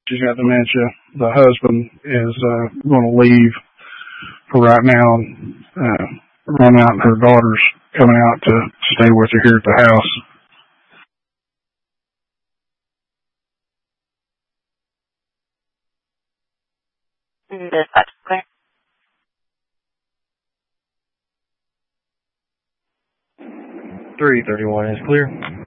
She's got dementia. The husband is going to leave for right now. Run out, and her daughter's coming out to stay with her here at the house. Dispatch clear. 331 is clear.